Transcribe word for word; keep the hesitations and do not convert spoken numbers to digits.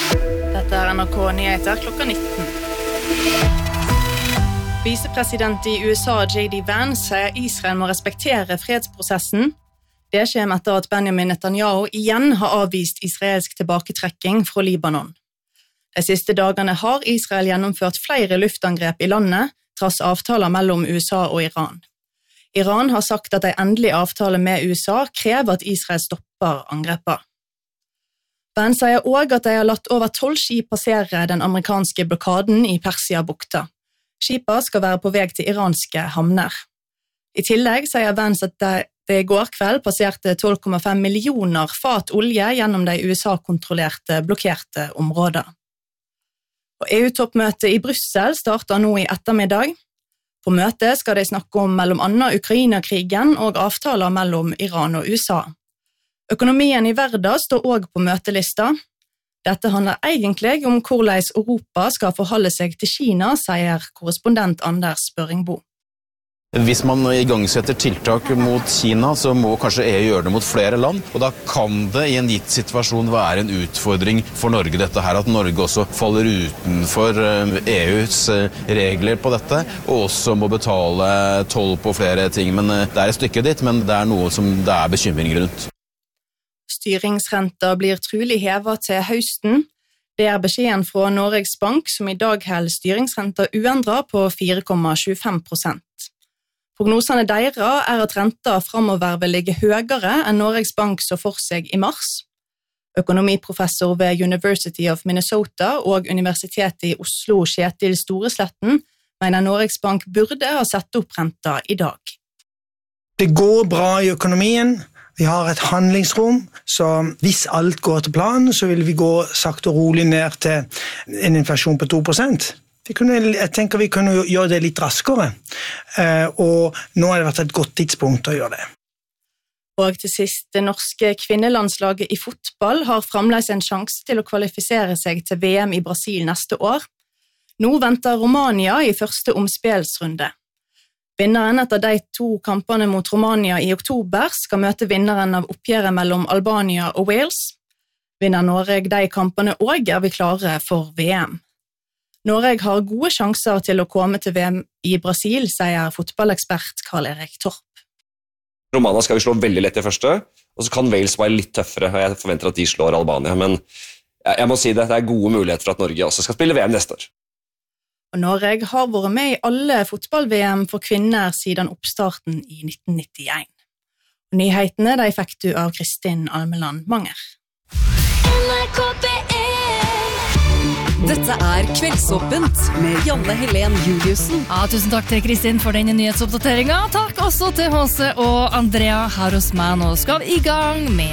Dette er N R K Nyheter klokka nitten. Visepresident i U S A J D Vance sier Israel må respektere fredsprosessen. Det kommer etter at Benjamin Netanyahu igjen har avvist israelsk tilbaketrekking fra Libanon. De siste dagene har Israel gjennomført flere luftangrep i landet, trass avtaler mellom U S A og Iran. Iran har sagt at en endelig avtale med U S A krever at Israel stopper angrepet. Vance sier også at de har latt over tolv skip passere den amerikanske blokaden i Persia-bukta. Skipene skal være på vei til iranske havner. I tillegg sier Vance at det, det i går kveld passerte tolv komma fem millioner fat olje gjennom de U S A-kontrollerte blokkerte områder. Og E U-toppmøtet i Brussel starter nå i ettermiddag. På møtet skal de snakke om mellom annet Ukraina-krigen og avtaler mellom Iran og U S A. Økonomien i verden står også på møtelista. Dette handler egentlig om hvordan Europa skal forholde seg til Kina, sier korrespondent Anders Børingbo. Hvis man igangsetter tiltak mot Kina, så må kanskje E U gjøre det mot flere land, og da kan det i en gitt situasjon være en utfordring for Norge dette her, at Norge også faller utenfor E U's regler på dette, og også må betale toll på flere ting. Men det er et stykke dit, men det er noe som det er bekymring rundt. Styringsrenta blir trolig hevet til høsten. Det er beskjeden fra Norges Bank, som i dag holder styringsrenta uendret på fire komma tjuefem prosent. Prognosene deres er at renta fremover vil ligge høyere enn Norges Bank så for seg i mars. Økonomiprofessor ved University of Minnesota og Universitetet i Oslo, Kjetil Storesletten, mener Norges Bank burde ha satt opp renta i dag. Det går bra i økonomien. Vi har et handlingsrom, så hvis alt går til planen, så vil vi gå sakte og rolig ned til en inflasjon på to prosent. Vi kunne, jeg tenker vi kunne gjøre det litt raskere, og nå har det vært et godt tidspunkt å gjøre det. Og til sist, det norske kvinnelandslaget i fotball har fremdeles en sjanse til å kvalifisere seg til V M i Brasil neste år. Nå venter Romania i første omspelsrunde. Vinneren etter de to kampene mot Romania i oktober skal møte vinneren av oppgjøret mellom Albania og Wales. Vinner Norge de kampene også er vi klare for V M. Norge har gode sjanser til å komme til V M i Brasil, sier fotballekspert Karl-Erik Torp. Romania skal vi slå veldig lett i første, og så kan Wales være litt tøffere, og jeg forventer at de slår Albania, men jeg må si det, det er gode muligheter for at Norge også skal spille V M neste år. Og Norge har vært med i alle fotball-V M for kvinner siden oppstarten i nitten nittien. Og nyhetene de fikk du av Kristin Almeland Manger. Dette er Kveldsåpent med Janne Helen Juliussen. Ja, tusen takk til Kristin for denne nyhetsoppdateringen. Takk også til H C og Andrea her hos meg. Nå skal vi i gang med